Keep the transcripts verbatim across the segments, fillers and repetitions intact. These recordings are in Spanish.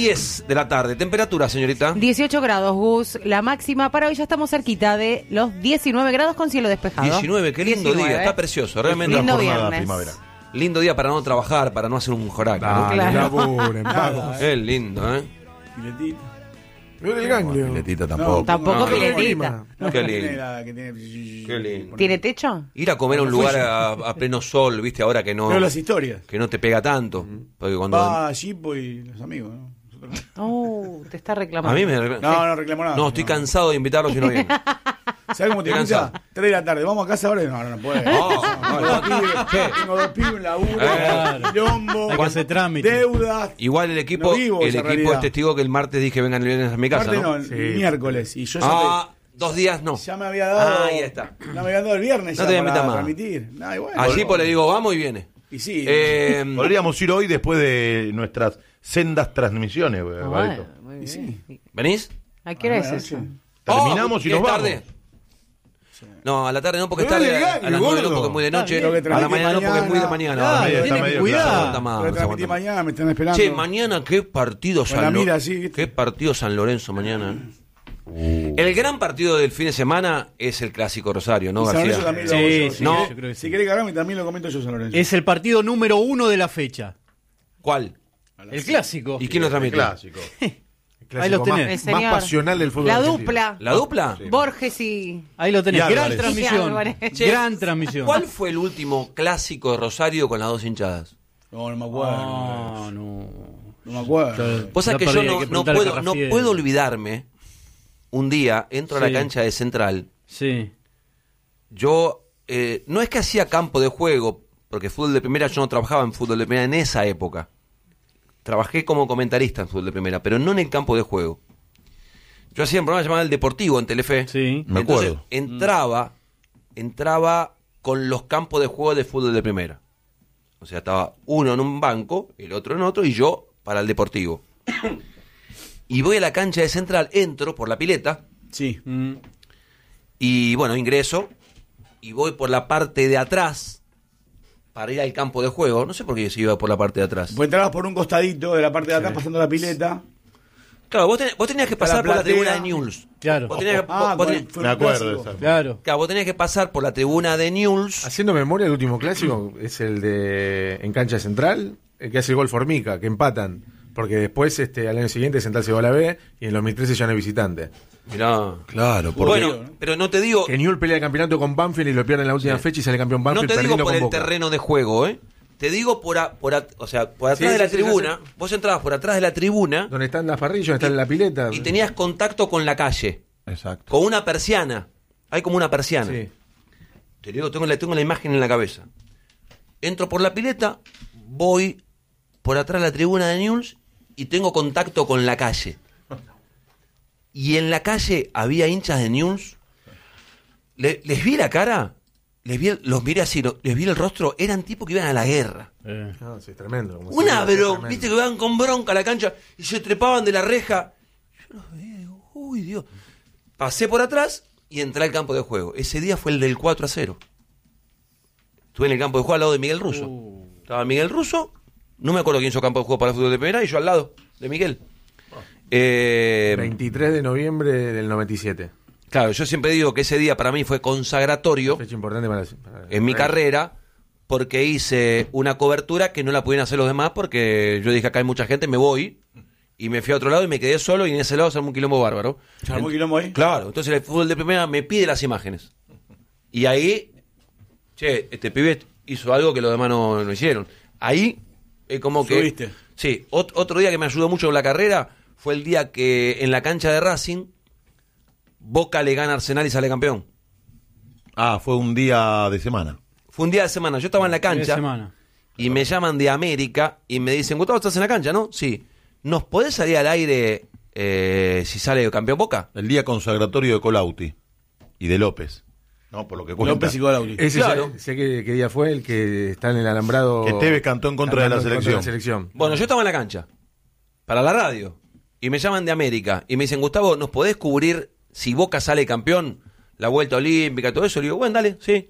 diez de la tarde. Temperatura, señorita. dieciocho grados, Gus. La máxima para hoy ya estamos cerquita de los diecinueve grados con cielo despejado. diecinueve, qué lindo diecinueve. día. Está precioso, realmente. Lindo jornada viernes. primavera. Lindo día para no trabajar, para no hacer un joraca. ¿no? Dale, Claro. laburen, vamos. Qué lindo, ¿eh? Piletita. Veo el ganglio. Piletita tampoco. Tampoco No, piletita. No, Qué que lindo. tiene la- que tiene- Qué lindo. ¿Tiene techo? Ir a comer a un lugar a, a pleno sol, viste, ahora que no, Veo las historias. que no te pega tanto. Porque cuando. Va Gipo y los amigos, ¿no? Nosotros no. Oh, te está reclamando. A mí me. No, no reclamo nada. No, estoy cansado de invitarlos si no vienen. ¿Sabes cómo te Estoy invita? cansado. tres de la tarde, vamos a casa ahora. No, no, no puede. No, Tengo no, dos pibes, ¿qué? tengo dos pibes en laburo, Claro. quilombo, Hay que hacer trámite. deudas. Igual el equipo, No vivo el esa equipo realidad. es testigo que el martes dije vengan el viernes a mi casa, Aparte ¿no? no, el miércoles. Y yo ya, Ah, dos días no. te- ya me había dado. Ah, ahí está. No me había dado el viernes. No ya te voy a para invitar más. transmitir. Nah, y bueno, Allí bueno. pues le digo, vamos y viene. Y sí. Eh, Podríamos ir hoy después de nuestras sendas transmisiones, güey, Ah, Barreto. bueno, muy Y bien. sí. ¿Venís? ¿A qué hora Ah, es bueno, eso? sí. Terminamos Oh, y nos ¿es vamos. tarde? No, a la tarde no porque es Pero tarde, dale, a, a las nueve no gordo. porque es muy de noche, Tengo que a la transmitir mañana no porque es muy de mañana. mañana. Ah, Ahora, está tiene medio que claro. cuidar. aguanta más, Voy a no se transmitir aguanta más. mañana, me están esperando. Che, mañana qué partido Con San la Lo- mira así, ¿viste? Qué partido San Lorenzo mañana. Uh. El gran partido del fin de semana es el Clásico Rosario, ¿no, Y San Lorenzo García? también lo hago Sí, yo. sí, Si No. querés- yo creo que Si sí. querés cargarme también lo comento yo, San Lorenzo. Es el partido número uno de la fecha. ¿Cuál? El clásico. ¿Y quién lo transmite? Clásico. El Ahí lo clásico tenés. más, El señor. más pasional del fútbol La argentino. dupla. ¿La dupla? Borges y... Ahí lo tenés. Y Gran Álvarez. transmisión. Y Álvarez. Che, Gran transmisión. ¿Cuál fue el último clásico de Rosario con las dos hinchadas? No, no me acuerdo. Ah, no. No me acuerdo. Vos sabés Ya que yo perdí, hay no, que no preguntarle a puedo, no Carrafiel. puedo olvidarme. Un día entro a la Sí. cancha de Central. Sí. Yo, eh, no es que hacía campo de juego, porque fútbol de primera yo no trabajaba en fútbol de primera en esa época. Trabajé como comentarista en fútbol de primera, pero no en el campo de juego. Yo hacía un programa llamado El Deportivo en Telefe. Sí. Me Entonces, acuerdo. entraba, entraba con los campos de juego de fútbol de primera. O sea, estaba uno en un banco, el otro en otro, y yo para el Deportivo. Y voy a la cancha de Central, entro por la pileta, Sí. Mm. y bueno, ingreso, y voy por la parte de atrás para ir al campo de juego. No sé por qué se iba por la parte de atrás. Pues entrabas por un costadito de la parte de atrás pasando la pileta. Claro, vos, tenés- vos tenías que pasar la por la platea. tribuna de Newell's. Claro. Vos tenías que, Ah, vos bueno, tenías- fue Me un acuerdo de clásico. esa. Claro. claro, vos tenías que pasar por la tribuna de Newell's. Haciendo memoria, el último clásico es el de en cancha central, el que hace el gol Formica, que empatan. Porque después, este, al año siguiente, Central se va a la B y en el dos mil trece ya no es visitante. Mirá. Claro, porque Bueno, pero no te digo, Que Newell pelea el campeonato con Banfield y lo pierde en la última Sí. fecha y sale campeón no Banfield te digo perdiendo por con el Boca. terreno de juego, ¿eh? Te digo por, a- por a- o sea, por atrás Sí, de la sí, sí, tribuna. sí, Vos entrabas por atrás de la tribuna Donde están las parrillas, donde está la pileta. y tenías contacto con la calle, Exacto. con una persiana. Hay como una persiana. Sí. Te digo, tengo la, tengo la imagen en la cabeza. Entro por la pileta, voy por atrás de la tribuna de Newell's y tengo contacto con la calle. Y en la calle había hinchas de Newell's. Le- les vi la cara, les vi el- los miré así, lo- les vi el rostro, eran tipos que iban a la guerra. Eh. No, sí, es tremendo. como Una se ve, es bro, tremendo. viste que iban con bronca a la cancha y se trepaban de la reja. Yo los veía y digo, uy Dios. Pasé por atrás y entré al campo de juego. Ese día fue el del cuatro a cero. Estuve en el campo de juego al lado de Miguel Russo. Estaba Miguel Russo, no me acuerdo quién hizo campo de juego para el fútbol de primera, y yo al lado de Miguel. Eh, veintitrés de noviembre del noventa y siete. claro, yo siempre digo que ese día para mí fue consagratorio Fecha importante para, para- en mi para- carrera, porque hice una cobertura que no la pudieron hacer los demás, porque yo dije acá hay mucha gente, me voy, y me fui a otro lado y me quedé solo, y en ese lado se armó un quilombo bárbaro. ¿Se armó quilombo ahí? Claro, entonces el fútbol de primera me pide las imágenes. Y ahí, che, este pibe hizo algo que los demás no, no hicieron. Ahí es como que... Subiste. Sí, ot- otro día que me ayudó mucho en la carrera fue el día que en la cancha de Racing, Boca le gana a Arsenal y sale campeón. Ah, fue un día de semana. Fue un día de semana, yo estaba en la De cancha semana. y me llaman de América y me dicen, Gustavo, ¿estás en la cancha, no? Sí. ¿Nos podés salir al aire eh, si sale campeón Boca? El día consagratorio de Colauti y de López. No, por lo que cuenta. López y Colauti. Ese Claro. sé, sé que, qué día fue el que está en el alambrado. Que Tevez cantó en contra de la cantando en selección. selección. Bueno, yo estaba en la cancha, para la radio, y me llaman de América, y me dicen, Gustavo, ¿nos podés cubrir si Boca sale campeón, la vuelta olímpica, todo eso? Le digo, bueno, dale, sí.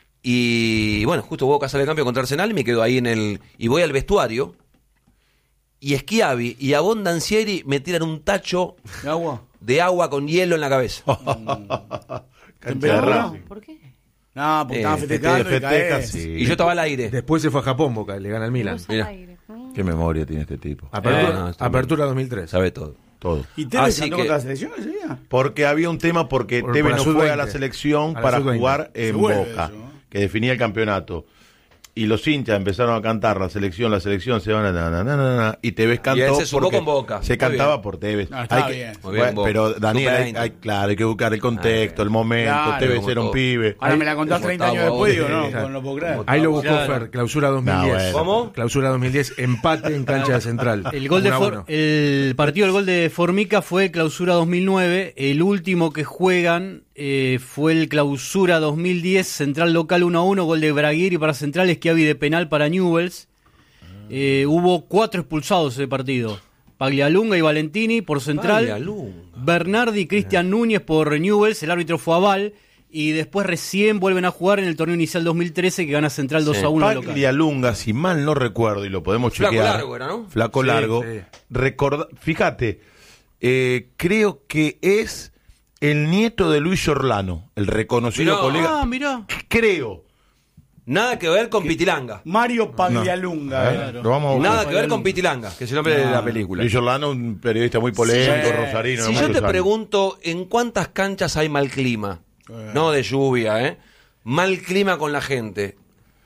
Y bueno, justo Boca sale campeón contra Arsenal, y me quedo ahí en el... Y voy al vestuario, y Schiavi y Abondancieri me tiran un tacho ¿De agua? de agua con hielo en la cabeza. Cancha de Racing. ¿Por qué? No, porque Eh, estaban festejando y Festeja, caes. sí. Y yo estaba al aire. Después se fue a Japón, Boca, le gana al Milan. Luz al Mira. aire. Mm. Qué memoria tiene este tipo. Apertura, Eh, no, está apertura dos mil tres. Sabe todo. Todo. ¿Y Tevez Así cantó que- contra la selección ese día? Porque había un tema porque Por- Tevez por la no sub fue a veinte. la selección A la para sub veinte. jugar Se en vuelve Boca, eso, ¿no? que definía el campeonato. Y los hinchas empezaron a cantar la selección, la selección, se van a... Na, na, na, na, na, y Tevez cantó él se sumó porque con Boca. se Muy cantaba bien. por Tevez. No, estaba Hay que- bien. Muy bien, bueno, Boca. pero Daniel, hay, Sub-veinte. hay- claro, hay que buscar el contexto, el momento. Claro, Tevez como era un todo. pibe. Ahora me la contás como treinta años estaba después, digo, vos, no, eh, no lo puedo creer. Ahí lo buscó Claro. Fer, clausura dos mil diez. No, bueno. ¿Cómo? Clausura dos mil diez, empate en cancha de Central. El gol de uno a For- uno. el partido del gol de Formica fue clausura dos mil nueve. El último que juegan eh, fue el clausura dos mil diez, Central local uno a uno, gol de Braguiri para Central, Schiavi de penal para Newell's. Eh, hubo cuatro expulsados ese partido. Paglialunga y Valentini por Central. Paglialunga. Bernardi y Cristian Núñez por Newell's. El árbitro fue Aval. Y después recién vuelven a jugar en el torneo inicial dos mil trece que gana Central dos Sí. a uno local. Paglialunga, si mal no recuerdo, y lo podemos Flaco chequear. largo era, ¿no? Flaco Sí, largo. sí. Recorda- fíjate, eh, creo que es el nieto de Luis Orlano, el reconocido Mirá. colega. Ah, mirá. Creo. Nada que ver con Pitilanga. Mario Paglialunga. A eh. ver, lo vamos a buscar. Nada que ver con Pitilanga, que es el nombre de la película. Luis Orlano, un periodista muy polémico, Sí. rosarino. de Si yo muchos te años. pregunto en cuántas canchas hay mal clima, Eh. no de lluvia, ¿eh? Mal clima con la gente.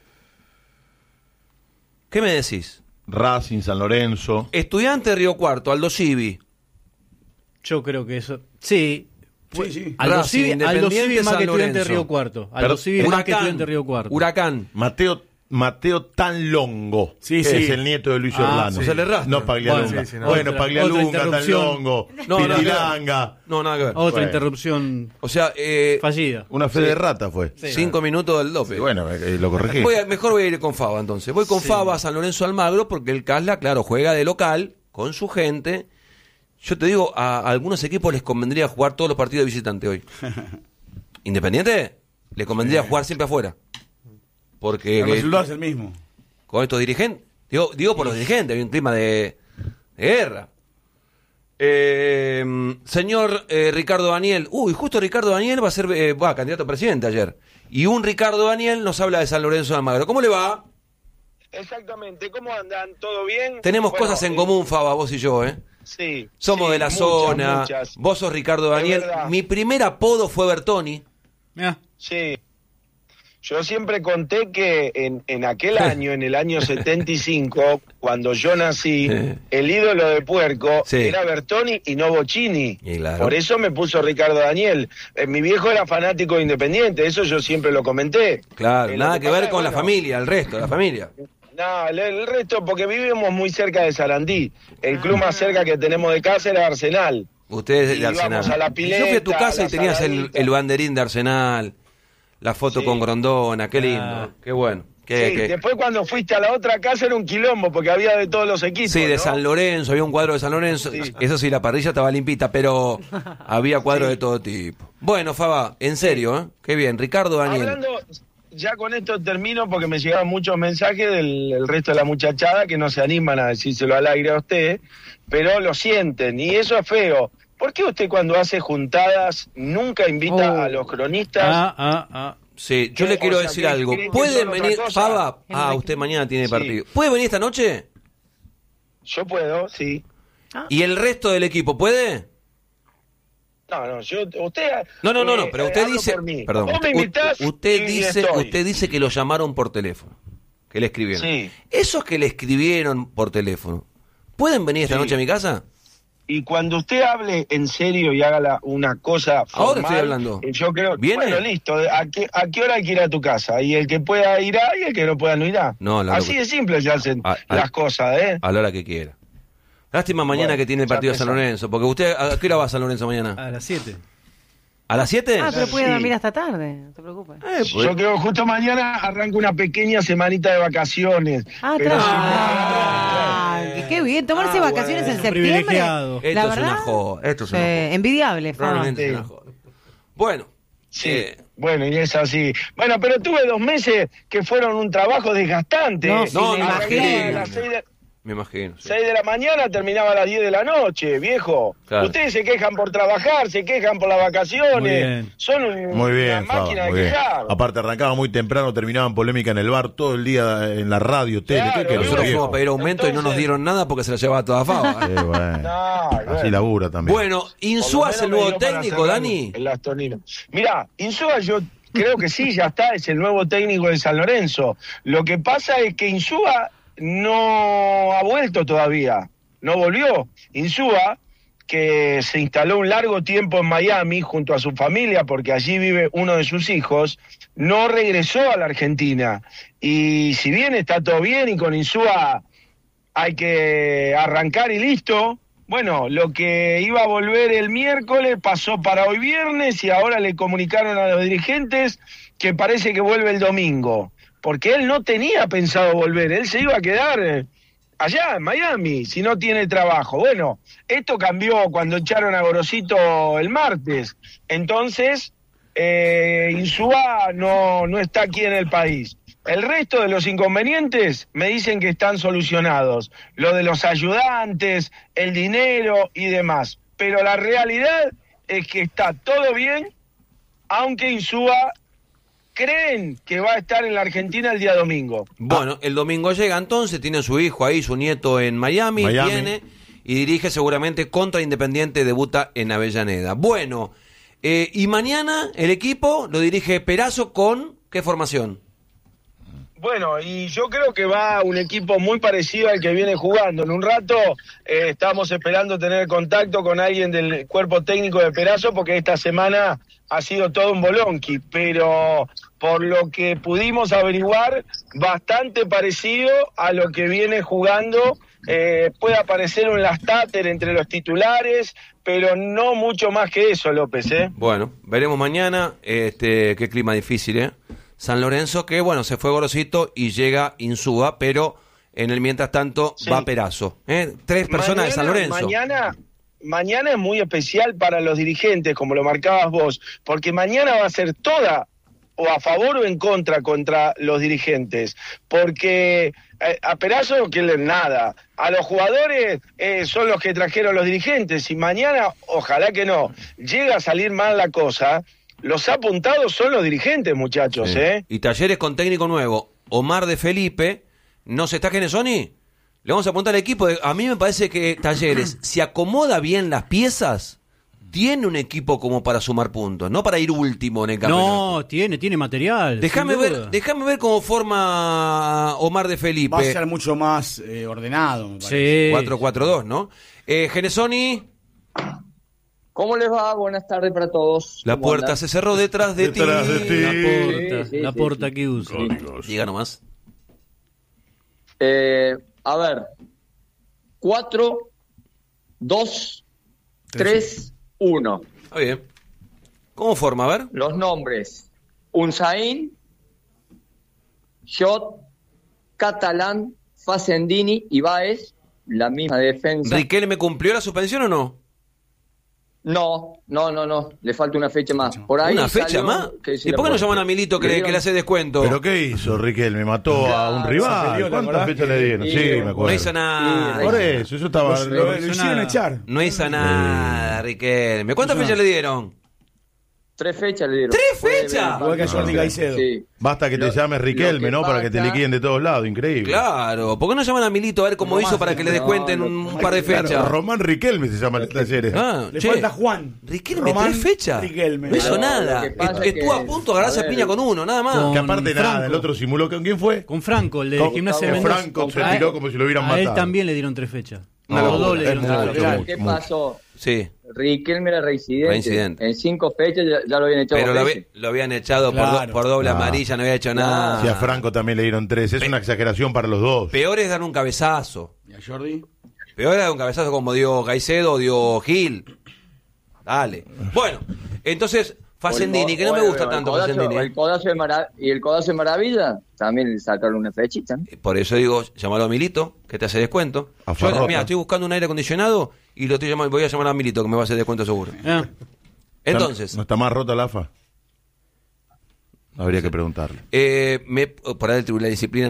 ¿Qué me decís? Racing, San Lorenzo. Estudiante Río Cuarto, Aldo Civi. Yo creo que eso. Sí. Sí, sí. Aldo Racing, Civi Aldo Independiente, Civi es más San que estudiante de Lorenzo. Río Cuarto. Aldo Pero- Civi es más que estudiante de Río Cuarto. Huracán. Mateo, Mateo Tanlongo, Sí, que sí. es el nieto de Luis Ah, Orlano. sí. Se le rastra. No Paglialunga. Bueno, sí, sí, no. Bueno, Otra- Paglialunga, otra interrupción. Tanlongo, No, no, Pitilanga. No, nada que ver. Otra Bueno. interrupción O sea, eh, fallida. Una fe de rata fue. Sí. cinco minutos del dope. Y bueno, eh, lo corregí. Voy a- mejor voy a ir con Fava entonces. Voy con Sí. Fava a San Lorenzo Almagro porque el Casla, claro, juega de local con su gente. Yo te digo, a, a algunos equipos les convendría jugar todos los partidos de visitante hoy. Independiente, les convendría jugar siempre afuera. Porque El que- resultado es el mismo. con estos dirigentes, digo, digo por los dirigentes, hay un clima de, de guerra. Eh, señor eh, Ricardo Daniel, uy, justo Ricardo Daniel va a ser eh, va, candidato a presidente ayer. Y un Ricardo Daniel nos habla de San Lorenzo de Almagro. ¿Cómo le va? Exactamente, ¿cómo andan? ¿Todo bien? Tenemos Bueno, cosas en eh, común, Faba, vos y yo, ¿eh? Sí. Somos sí, de la muchas, zona. muchas. Vos sos Ricardo Daniel. verdad. Mi primer apodo fue Bertoni. Mirá. Sí. Yo siempre conté que en, en aquel año, en el año setenta y cinco, cuando yo nací, Sí. el ídolo de Puerco Sí. era Bertoni y no Bocchini. Y claro. Por eso me puso Ricardo Daniel. Eh, mi viejo era fanático de Independiente, eso yo siempre lo comenté. Claro, Eh, lo nada que pasa ver es, con la bueno, familia, el resto, la familia. No, el, el resto, porque vivimos muy cerca de Sarandí. El club más cerca que tenemos de casa era Arsenal. Ustedes Y de Arsenal. íbamos a la Y yo fui a tu pileta, casa a y la tenías el, saladita. el banderín de Arsenal, la foto Sí. con Grondona, qué lindo, Ah. qué bueno. Qué, Sí, qué- después cuando fuiste a la otra casa era un quilombo, porque había de todos los equipos. Sí, de ¿no? San Lorenzo, había un cuadro de San Lorenzo. Sí. Eso sí, la parrilla estaba limpita, pero había cuadros de todo tipo. Bueno, Faba, en serio, ¿eh? Qué bien. Ricardo Daniel. Hablando, ya con esto termino porque me llegaban muchos mensajes del el resto de la muchachada que no se animan a decírselo al aire a usted, pero lo sienten y eso es feo. ¿Por qué usted cuando hace juntadas nunca invita Oh. a los cronistas? Ah, ah, ah. Sí, yo ¿Qué? le quiero O sea, decir ¿qué algo. creen que ¿Pueden son otra venir, cosa? Faba? Ah, Enrique. usted mañana tiene Sí. partido. ¿Puede venir esta noche? Yo puedo, sí. ¿Y el resto del equipo puede? No, no, yo, usted... No, no, no, no, eh, pero eh, usted hablo dice, por mí. perdón, Vos me u- invitás usted y dice, estoy. usted dice que lo llamaron por teléfono, que le escribieron. Sí. Esos que le escribieron por teléfono, ¿pueden venir esta Sí. noche a mi casa? Y cuando usted hable en serio y haga la- una cosa formal, Ahora estoy hablando. eh, yo creo, ¿Viene? bueno, listo, ¿a qué, ¿a qué hora hay que ir a tu casa? Y el que pueda irá y el que no pueda no irá. No, la Así loca- de simple se hacen A- a- las cosas, ¿eh? A la hora que quiera. Lástima mañana Bueno, que tiene el ya partido de San empezamos. Lorenzo, porque usted, ¿a qué hora va a San Lorenzo mañana? A las siete. ¿A las siete? Ah, pero puede Sí. dormir hasta tarde, no te preocupes. Eh, pues- Yo creo justo mañana arranco una pequeña semanita de vacaciones. Ah, pero tra- sí, Ah, qué- qué bien, tomarse Ah, vacaciones bueno. en septiembre. Privilegiado. Esto La es verdad, una joda, esto es una sí, joda. envidiable, Faba. Realmente es Sí. una joda. Bueno, sí. eh, Bueno, y es así. Bueno, pero tuve dos meses que fueron un trabajo desgastante. No, sí, No, me no, Arranqué imagino. a las seis de- Me imagino. Sí. seis de la mañana terminaba a las diez de la noche, viejo. Claro. Ustedes se quejan por trabajar, se quejan por las Muy vacaciones. bien. Son un- Muy bien, una Faba, máquina muy de bien. quejar. Aparte arrancaba muy temprano, terminaban polémica en el bar todo el día en la radio, tele. Claro, ¿Qué querés, Nosotros viejo? fuimos a pedir aumento y no nos Entonces- dieron nada porque se la llevaba toda Fava. ¿eh? Eh, bueno. No, bueno. Así labura también. Bueno, Por lo Insúa es menos el me nuevo dio para técnico, cerrar Dani. El Astonino. Mirá, Insúa yo creo que sí, ya está, es el nuevo técnico de San Lorenzo. Lo que pasa es que Insúa no ha vuelto todavía, no volvió. Insúa, que se instaló un largo tiempo en Miami junto a su familia, porque allí vive uno de sus hijos, no regresó a la Argentina. Y si bien está todo bien y con Insúa hay que arrancar y listo. Bueno, lo que iba a volver el miércoles pasó para hoy viernes y ahora le comunicaron a los dirigentes que parece que vuelve el domingo, porque él no tenía pensado volver, él se iba a quedar eh, allá en Miami si no tiene trabajo. Bueno, esto cambió cuando echaron a Gorosito el martes, entonces eh, Insúa no, no está aquí en el país. El resto de los inconvenientes me dicen que están solucionados. Lo de los ayudantes, el dinero y demás. Pero la realidad es que está todo bien, aunque Insúa creen que va a estar en la Argentina el día domingo. Bueno, el domingo llega entonces, tiene a su hijo ahí, su nieto en Miami, Miami. viene y dirige seguramente contra Independiente, debuta en Avellaneda. Bueno, eh, y mañana el equipo lo dirige Perazo con ¿qué formación? Bueno, y yo creo que va un equipo muy parecido al que viene jugando. En un rato eh, estamos esperando tener contacto con alguien del cuerpo técnico de Perazo, porque esta semana ha sido todo un bolonqui, pero por lo que pudimos averiguar, bastante parecido a lo que viene jugando. Eh, puede aparecer un Lastater entre los titulares, pero no mucho más que eso, López, ¿eh? Bueno, veremos mañana, este, qué clima difícil, ¿eh? San Lorenzo, que bueno, se fue Gorosito y llega Insúa, pero en el mientras tanto Sí. va Perazo. ¿eh? Tres personas de San Lorenzo. Mañana, mañana es muy especial para los dirigentes, como lo marcabas vos, porque mañana va a ser toda o a favor o en contra contra los dirigentes, porque eh, a Perazo que le nada, a los jugadores eh, son los que trajeron los dirigentes, y mañana, ojalá que no, llega a salir mal la cosa, los apuntados son los dirigentes, muchachos, Sí. ¿eh? Y Talleres con técnico nuevo, Omar de Felipe, ¿no se está Genesoni? Le vamos a apuntar al equipo. A mí me parece que Talleres, si acomoda bien las piezas, tiene un equipo como para sumar puntos, no para ir último en el campeonato. No, tiene, tiene material. Déjame sin ver, duda. déjame ver cómo forma Omar de Felipe. Va a ser mucho más eh, ordenado, me parece. Sí. cuatro cuatro dos, ¿no? Eh, Genesoni, ¿Cómo les va? Buenas tardes para todos. la ¿Cómo puerta andan? se cerró detrás de Detrás ti. de ti. La porta, Sí, sí, la sí, porta sí. que usa. Diga nomás. Eh, a ver, cuatro, dos, tres, uno. Está bien. ¿Cómo forma? A ver. Los nombres: Unzaín, Shot, Catalán, Facendini y Baez. La misma defensa. ¿Riquelme cumplió la suspensión o no? No, no, no, no. Le falta una fecha más. Por ahí ¿Una fecha salió más? que se ¿Y la por qué no puede- llaman a Milito que, Le le, dieron- que le hace descuento? ¿Pero qué hizo Riquelme? ¿Mató a un Claro, rival? se peleó, ¿te ¿Cuántas acordás? fechas le dieron? Sí, Sí, me No acuerdo. hizo nada. Sí, Por eso, eso estaba... Lo, lo- lo hizo hicieron nada. echar. No hizo nada, Riquelme. ¿Cuántas No hizo fechas le dieron? Tres fechas le dieron. ¿Tres Fue de- fechas? Igual que a Jordi Ah, Caicedo. Sí. Basta que te Lo- llames Riquelme, lo que ¿no? Para que te pasa- liquiden de todos lados, increíble. Claro. ¿Por qué no llaman a Milito a ver cómo No hizo más, para que le no, descuenten no, un no, par de Claro, fechas? Román Riquelme se llama el Talleres. Ah, Le che, falta Juan. Riquelme, Román tres fechas. Riquelme. No hizo No, nada. lo que pasa Est- es que- Estuvo a punto de agarrarse a ver, piña con uno, nada más. Con Que aparte nada, Franco. el otro simuló. ¿Con quién fue? Con Franco, el de Con- Gimnasia de con Mendoza. Franco se A- tiró como si lo hubieran A él matado. también le dieron tres fechas. Una A los locura, dos le es dieron tres mucho, fechas. mucho. ¿Qué pasó? Sí. Riquelme era reincidente. Reincidente. En cinco fechas ya, ya lo habían echado. Pero dos lo, veces. habí- lo habían echado por, do- Claro. por doble Ah. amarilla, no había hecho nada. Si a Franco también le dieron tres. Es una exageración para los dos. Peor es dar un cabezazo. ¿Y a Jordi? Peor es dar un cabezazo como dio Caicedo o dio Gil. Dale. Bueno, entonces, Facendini, que no me Bueno, gusta el tanto codazo- Facendini. El codazo de Mara- y el codazo de Maravilla también le sacaron una fechita. ¿no? Por eso digo, llamalo a Milito, que te hace descuento. A Yo, Farrota. mira, estoy buscando un aire acondicionado y lo estoy llamando, voy a llamar a Milito, que me va a hacer descuento seguro. Ah, Entonces, ¿No está más rota la A F A? Habría que preguntarle. eh, me, por ahí el Tribunal de Disciplina no.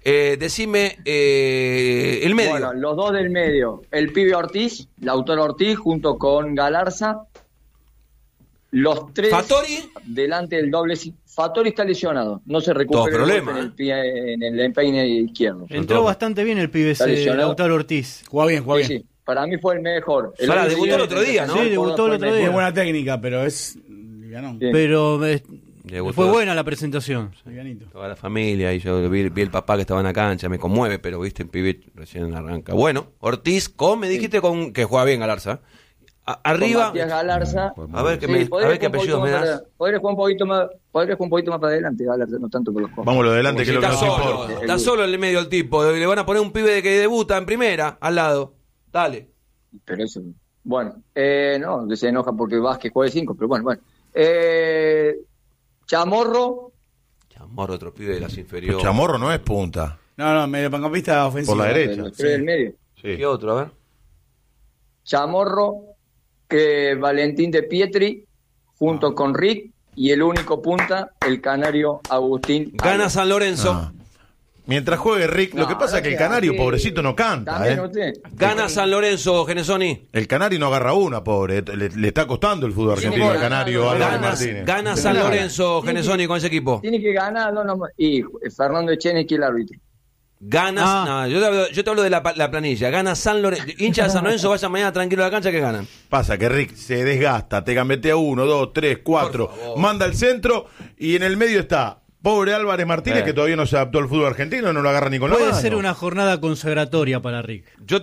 Eh, decime eh, el medio. Bueno, los dos del medio. El pibe Ortiz, Lautaro Ortiz, junto con Galarza. Los tres Fattori. delante del doble. Fattori está lesionado. No se Todo recupera el problema, golpe en el, pie, en el empeine izquierdo. Entró bastante bien el pibe Está ese, lesionado. Lautaro Ortiz. Juega bien, juega Sí, bien. sí. Para mí fue el mejor. El Ahora, otro debutó el otro día, ¿no? Sí, debutó el otro día. Tiene buena técnica, pero es livianón. Sí. Pero eh, Debutó. fue buena la presentación. Livianito. Toda la familia, y yo vi, vi el papá que estaba en la cancha, me conmueve, pero viste, el pibe recién arranca. Bueno, Ortiz, con, me dijiste con que juega bien Galarza. A- Con arriba, Matías Galarza. a ver, que Sí, me, podría a ver qué jugar un apellidos me poquito más das. para- Podría jugar un poquito más, podría jugar un poquito más para adelante, Galarza, no tanto por los codos. Vámonos adelante, que es lo que Está nos solo, importa. está solo en el medio el tipo. Le van a poner un pibe de que debuta en primera al lado. Dale. Pero eso, bueno, eh, no, que se enoja porque Vázquez juega de cinco, pero bueno, bueno. Eh, Chamorro, Chamorro, otro pibe de las Pero inferiores. Chamorro no es punta. No, no, mediocampista ofensivo. Por la derecha. los tres del medio. Sí. ¿Qué otro? A ver. Chamorro, que Valentín de Pietri, junto con Rick, y el único punta, el canario Agustín. Gana Arias. San Lorenzo. Ah. Mientras juegue Rick, lo No, que pasa no es que el queda canario, así. pobrecito, no canta. También ¿eh? usted. Gana San Lorenzo, Genesoni. El canario no agarra una, pobre. Le, le está costando el fútbol Tiene argentino que al canario ganar, Álvarez Gana, Martínez. gana San Lorenzo, Genesoni, con ese equipo. Tiene que ganar, no, no, y Fernando Echenique el árbitro. Gana. Ah. No, yo, te hablo, yo te hablo de la, pa- la planilla. Gana San Lorenzo. Hincha de San Lorenzo, vayan mañana tranquilo a la cancha que ganan. Pasa que Rick se desgasta, te gambetea uno, dos, tres, cuatro, manda al centro y en el medio está pobre Álvarez Martínez Eh. que todavía no se adaptó al fútbol argentino, no lo agarra ni con la Puede mano. ser una jornada consagratoria para Rick. Yo